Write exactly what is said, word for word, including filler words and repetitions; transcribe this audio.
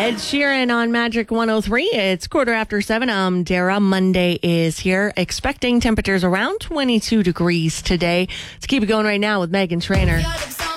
Ed Sheeran on Magic one oh three. It's quarter after seven. I'm Dara. Monday is here. Expecting temperatures around twenty-two degrees today. Let's keep it going right now with Megan Trainor.